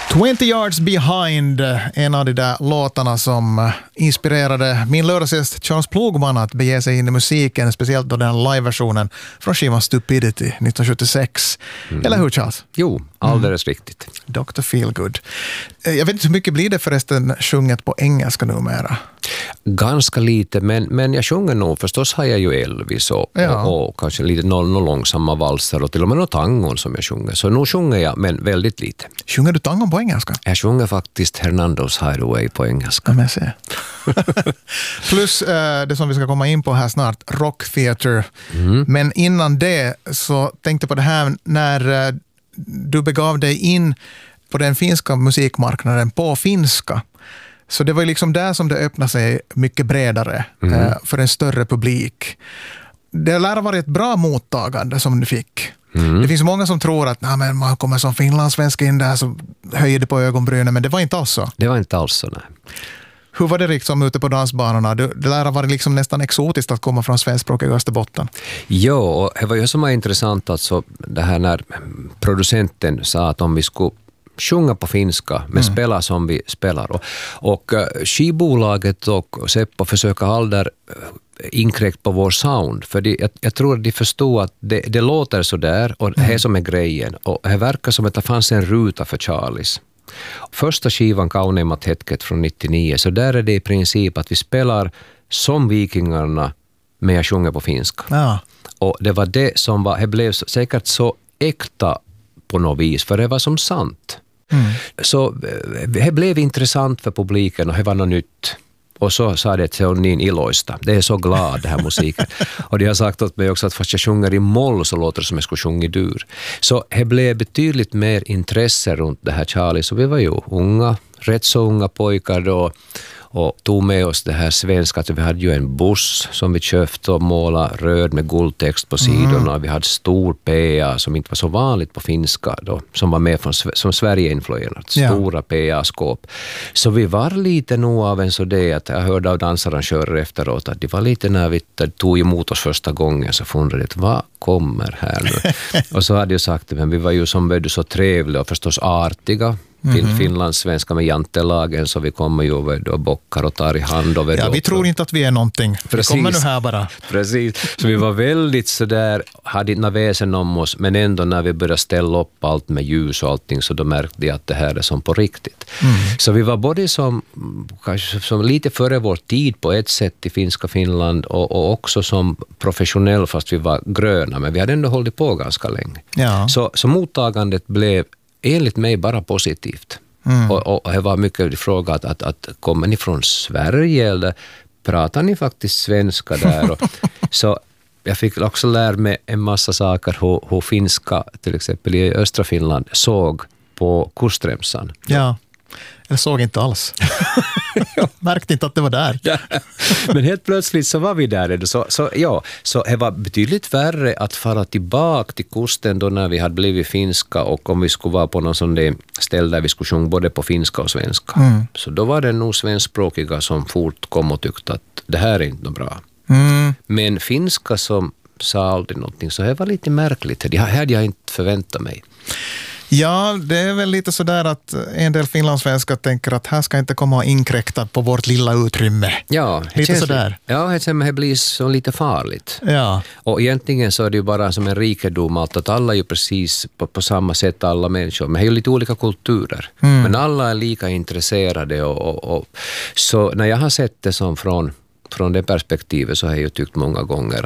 20 Yards Behind, en av de där låtarna som inspirerade min lördagsgäst Charles Plogman att bege sig in i musiken, speciellt då den live-versionen från skivan Stupidity 1976. Eller hur, Charles? Jo, alldeles riktigt. Dr. Feelgood. Jag vet inte hur mycket blir det förresten sjunget på engelska numera? Ganska lite, men jag sjunger nog. Förstås har jag ju Elvis och kanske lite några långsamma valser och till och med något tangon som jag sjunger. Så nu sjunger jag, men väldigt lite. Sjunger du tangon på engelska? Jag sjunger faktiskt Hernando's Hideaway på engelska. Ja, men se. Plus det som vi ska komma in på här snart, Rock Theater. Men innan det så tänkte jag på det här när du begav dig in på den finska musikmarknaden på finska. Så det var ju liksom där som det öppnade sig mycket bredare för en större publik. Det lär ha varit ett bra mottagande som du fick. Det finns många som tror att men man kommer som finlandssvensk in där så höjer det på ögonbrynen, men det var inte alls så. Det var inte alls så, nej. Hur var det liksom ute på dansbanorna? Det lär ha varit liksom nästan exotiskt att komma från svenskspråkiga Österbotten. Ja, och det var ju som var intressant alltså det här när producenten sa att om vi skulle sjunga på finska, men spela som vi spelar. Och skivbolaget och Seppo försöker aldrig inkräkt på vår sound. För jag tror att de förstod att det låter så där och det är som är grejen. Och det verkar som att det fanns en ruta för Charlies. Första skivan Kauneimmat hetket från 99, så där är det i princip att vi spelar som vikingarna, men jag sjunger på finska. Ja. Och det var det som var, det blev säkert så äkta på något vis, för det var som sant. Så det blev intressant för publiken och det var något nytt. Och så sa det att det är niin iloista. Det är så glad det här musiken. Och de har sagt åt mig också att fast jag sjunger i moll så låter det som jag skulle sjunga i dur. Så det blev betydligt mer intresse runt det här Charlie. Så vi var ju unga, rätt så unga pojkar då. Och tog med oss det här svenska, att vi hade ju en buss som vi köpte och målade röd med guldtext på sidorna. Vi hade stor PA som inte var så vanligt på finska då, som var med som Sverige-influerat. Stora PA-skåp. Så vi var lite nog av en så det att jag hörde av dansarrangörer efteråt att det var lite när vi tog emot oss första gången så funderade jag, vad kommer här nu? Och så hade jag sagt, men vi var ju som så trevliga och förstås artiga. Finlandssvenska med jantelagen, så vi kommer ju över och bockar och tar i hand över. Ja, vi tror inte att vi är någonting. Precis. Vi kommer nu här bara. Precis, så vi var väldigt sådär, hade inte väsen om oss, men ändå när vi började ställa upp allt med ljus och allting, så då märkte jag att det här är som på riktigt. Så vi var både som, kanske som lite före vår tid på ett sätt i finska Finland och också som professionell, fast vi var gröna, men vi hade ändå hållit på ganska länge. Ja. Så mottagandet blev enligt mig bara positivt. Och det var mycket fråga att kommer ni från Sverige eller pratar ni faktiskt svenska där? Så jag fick också lära mig en massa saker hur finska till exempel i östra Finland såg på kustremsan. Ja, jag såg inte alls. Jag märkte inte att det var där. Ja. Men helt plötsligt så var vi där. Så det var betydligt värre att fara tillbaka till kusten då när vi hade blivit finska, och om vi skulle vara på någon sån där ställe där vi skulle sjunga både på finska och svenska. Så då var det nog svenskspråkiga som fort kom och tyckte att det här är inte bra. Men finska som sa aldrig någonting, så det var lite märkligt. Det hade jag inte förväntat mig. Ja, det är väl lite sådär att en del finlandssvenskar tänker att här ska inte komma och inkräkta på vårt lilla utrymme. Ja, lite sådär. Ja, det blir så lite farligt. Ja. Och egentligen så är det ju bara som en rikedom att alla är ju precis på samma sätt, alla människor. Men det är ju lite olika kulturer. Men alla är lika intresserade och så när jag har sett det som från det perspektivet, så har jag ju tyckt många gånger